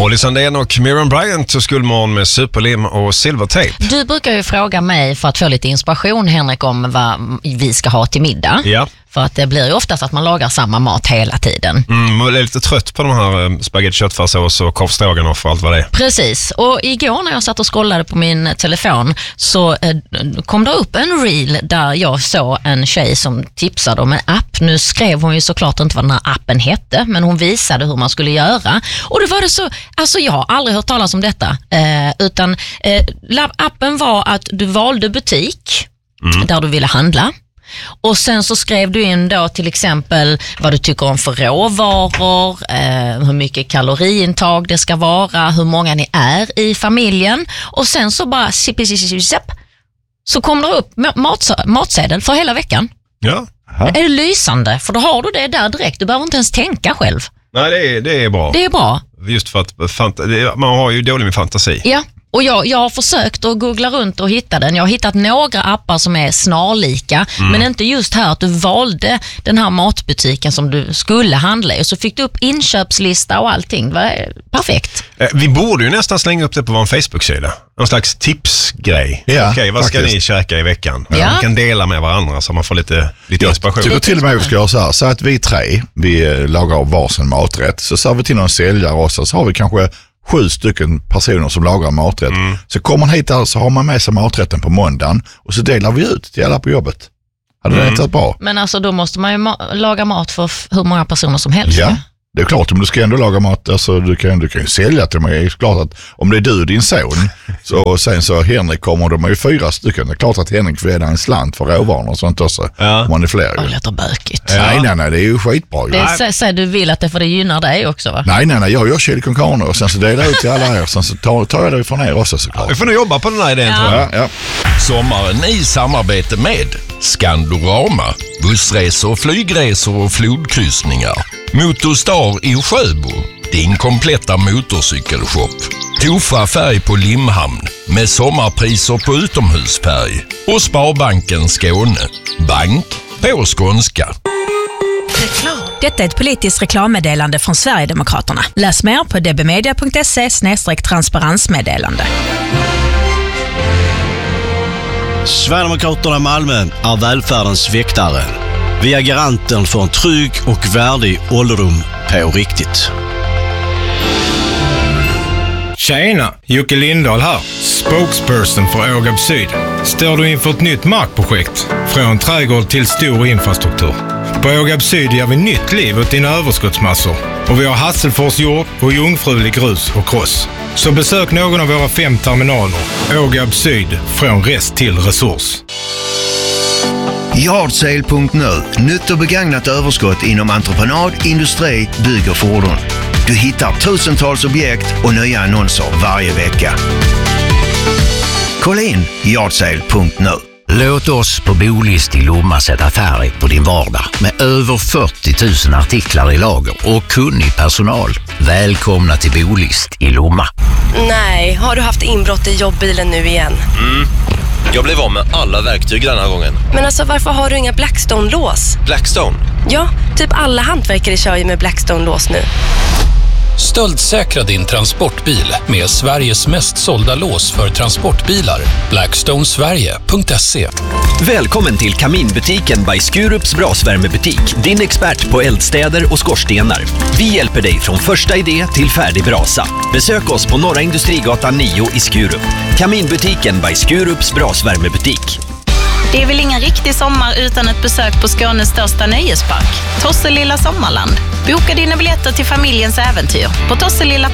Molly Sandén och Miriam Bryant så Skuldmorgon med superlim och silvertejp. Du brukar ju fråga mig för att få lite inspiration, Henrik, om vad vi ska ha till middag. Ja. För att det blir ju oftast att man lagar samma mat hela tiden. Jag är lite trött på de här spagetti köttfärssås och korvstroganoff och allt vad det är. Precis, och igår när jag satt och scrollade på min telefon så kom det upp en reel där jag såg en tjej som tipsade om en app. Nu skrev hon ju såklart inte vad den här appen hette, men hon visade hur man skulle göra. Och det var det så, alltså jag har aldrig hört talas om detta, utan appen var att du valde butik där du ville handla. Och sen så skrev du in då till exempel vad du tycker om för råvaror, hur mycket kaloriintag det ska vara, hur många ni är i familjen. Och sen så bara så kommer det upp matsedel för hela veckan. Ja. Är det lysande? För då har du det där direkt. Du behöver inte ens tänka själv. Nej, det är bra. Det är bra. Just för att man har ju dålig med fantasi. Ja. Och jag har försökt att googla runt och hitta den. Jag har hittat några appar som är snarlika, men inte just här att du valde den här matbutiken som du skulle handla i. Och så fick du upp inköpslista och allting. Det var perfekt. Vi borde ju nästan slänga upp det på vår Facebook-sida. Någon slags tipsgrej. Ja, okej, vad ska ni käka i veckan? Ja. Man kan dela med varandra så man får lite inspiration. Jag tycker till och med vi ska göra så här. Så att vi tre, vi lagar varsin maträtt. Så ser vi till någon säljare också. Så har vi kanske 7 stycken personer som lagar maträtt. Så kommer man hit där så har man med sig maträtten på måndagen och så delar vi ut till alla på jobbet. Hade det inte varit bra? Men alltså då måste man ju laga mat för hur många personer som helst. Ja, det är klart, om du ska ändå laga mat, alltså du kan ju sälja till mig. Det är klart att om det är du och din son så sen så Henrik kommer, de är ju 4 stycken. Det är klart att Henrik får en slant för råvaror och sånt också. Om man är fler. Det låter bökigt. Ja. Nej, det är ju skitbra. Det säger du vill att det för det gynnar dig också, va? Nej, jag gör chili con carne och sen så delar jag ut till alla er. Sen så tar jag det från er också såklart. Vi får nog jobba på den här idén tror jag. Ja. Sommaren i samarbete med Skandorama, bussresor, flygresor och flodkryssningar. Motorstar i Sjöbo, din kompletta motorcykelshop. Tofa färg på Limhamn med sommarpriser på utomhusfärg. Och Sparbanken Skåne, bank på skånska. Detta är ett politiskt reklammeddelande från Sverigedemokraterna. Läs mer på dbmedia.se/transparensmeddelande. Sverigedemokraterna Malmö är välfärdens väktare. Vi är garanten för en trygg och värdig ålderdom på riktigt. Tjena, Jocke Lindahl här, spokesperson för Ågab Syd. Står du inför ett nytt markprojekt? Från trädgård till stor infrastruktur. På Ågab Syd ger vi nytt liv åt dina överskottsmassor. Och vi har Hasselfors jord och jungfrulig grus och kross. Så besök någon av våra 5 terminaler. Ågab Syd, från rest till resurs. Yardsale.nu. Nytt och begagnat överskott inom entreprenad, industri, bygg och fordon. Du hittar tusentals objekt och nya annonser varje vecka. Kolla in Yardsale.nu. Låt oss på Bolist i Lomma sätta färg på din vardag med över 40 000 artiklar i lager och kunnig personal. Välkomna till Bolist i Lomma. Nej, har du haft inbrott i jobbbilen nu igen? Jag blev av med alla verktyg den här gången. Men alltså varför har du inga Blackstone-lås? Blackstone? Ja, typ alla hantverkare kör ju med Blackstone-lås nu. Stöldsäkra din transportbil med Sveriges mest sålda lås för transportbilar. Blackstonesverige.se. Välkommen till Kaminbutiken by Skurups brasvärmebutik. Din expert på eldstäder och skorstenar. Vi hjälper dig från första idé till färdig brasa. Besök oss på Norra Industrigatan 9 i Skurup. Kaminbutiken by Skurups brasvärmebutik. Det är väl ingen riktig sommar utan ett besök på Skånes största nöjespark, Tosselilla Sommarland. Boka dina biljetter till familjens äventyr på tosselilla.se.